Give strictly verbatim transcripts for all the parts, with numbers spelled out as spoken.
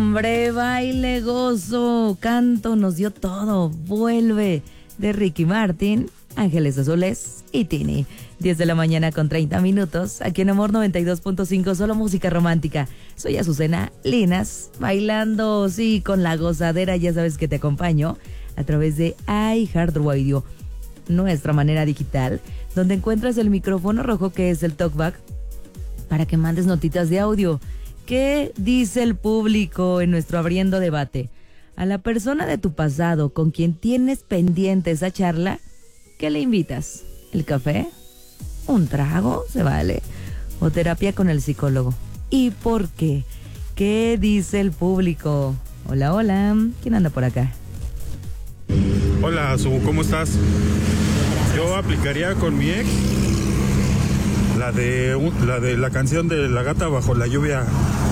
hombre, baile, gozo, canto, nos dio todo. Vuelve de Ricky Martin, Ángeles Azules y Tini. diez de la mañana con treinta minutos, aquí en Amor noventa y dos punto cinco, solo música romántica. Soy Azucena Linas, bailando, sí, con la gozadera, ya sabes que te acompaño a través de iHeartRadio, nuestra manera digital, donde encuentras el micrófono rojo que es el TalkBack para que mandes notitas de audio. ¿Qué dice el público en nuestro Abriendo Debate? A la persona de tu pasado con quien tienes pendiente esa charla, ¿qué le invitas? ¿El café? ¿Un trago? ¿Se vale? ¿O terapia con el psicólogo? ¿Y por qué? ¿Qué dice el público? Hola, hola. ¿Quién anda por acá? Hola, Azu, ¿cómo estás? Yo aplicaría con mi ex la de la de la canción de La Gata Bajo la Lluvia.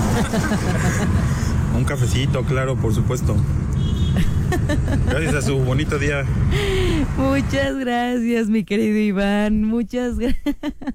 Un cafecito, claro, por supuesto. Gracias a su bonito día. Muchas gracias, mi querido Iván. Muchas gracias.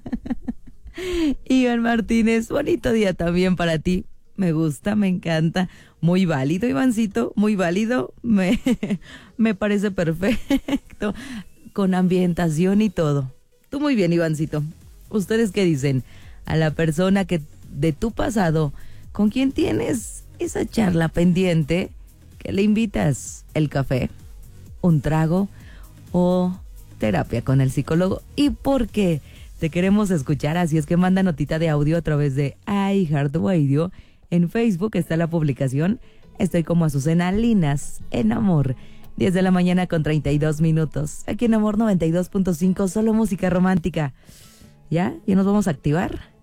Iván Martínez, bonito día también para ti. Me gusta, me encanta. Muy válido, Ivancito, muy válido. Me, me parece perfecto. Con ambientación y todo. Tú muy bien, Ivancito. ¿Ustedes qué dicen? A la persona que de tu pasado, con quien tienes esa charla pendiente, ¿qué le invitas? ¿El café? ¿Un trago? ¿O terapia con el psicólogo? ¿Y por qué? Te queremos escuchar, así es que manda notita de audio a través de iHeartRadio. En Facebook está la publicación. Estoy como Azucena Linas en Amor. diez de la mañana con treinta y dos minutos. Aquí en Amor noventa y dos punto cinco, solo música romántica. ¿Ya? ¿Ya nos vamos a activar?